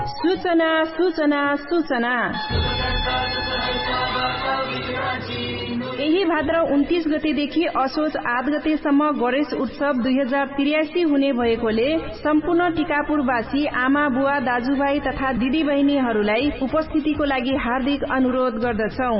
सूचना सूचना सूचना। यही भाद्र 29 गतेदेखि असोज 8 गतेसम्म गणेश उत्सव 2083 हुने भएकोले सम्पूर्ण टिकापुरवासी आमा बुवा दाजुभाइ तथा दिदी बहिनीहरूलाई उपस्थितिको लागि हार्दिक अनुरोध गर्दछौं।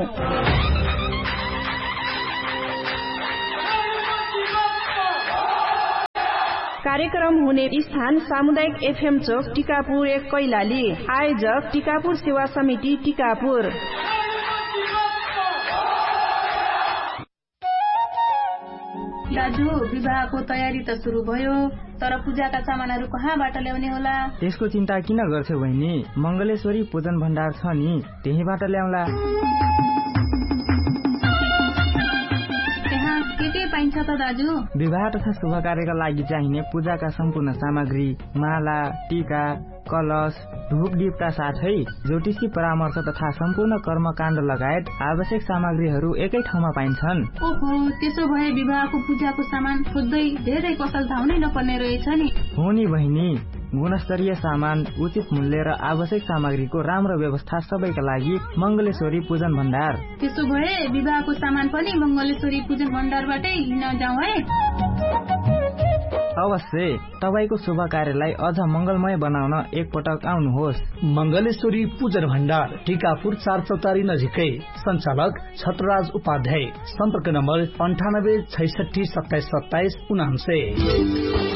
कार्यक्रम हुने स्थान सामुदायिक एफएम चौक टिकापुर 1 कैलाली। आयोजक टिकापुर सेवा समिति टिकापुर। दाजु, विवाहको तयारी त सुरु भयो, तर पूजाका सामानहरू कहाँबाट ल्याउने होला? त्यसको चिन्ता किन गर्छौ बहिनी? मंगलेश्वरी पूजन भण्डार छ नि, त्यहीबाट ल्याउला। त्यहाँ के पाइन्छ त दाजु? विवाह तथा शुभ कार्यका लागि चाहिने पूजाका सम्पूर्ण सामग्री, माला, टीका, कलश, धूप दीपका साथै ज्योतिषी परामर्श तथा सम्पूर्ण कर्मकाण्ड लगायत आवश्यक सामग्रीहरू एकै ठाउँमा पाइन्छन्। ओहो, त्यसो भए विवाहको पूजाको सामान खोज्दै धेरै पसल धाउनै नपर्ने रहेछ नि। हो नि बहिनी, गुणस्तरीय सामान, उचित मूल्य र आवश्यक सामग्रीको राम्रो व्यवस्था सबैका लागि मंगलेश्वरी पूजन भण्डार। त्यसो भए विवाहको सामान पनि मंगलेश्वरी पूजन भण्डारबाटै लिन जाउँ है? अवश्य, तपाईको शुभ कार्यलाई अझ मंगलमय बनाउन एकपटक आउनुहोस्। मंगलेश्वरी पूजन भण्डार, टिकापुर 4 चौतारी नजिकै। सञ्चालक छत्रराज उपाध्याय। सम्पर्क नम्बर 98 66 27 27 99।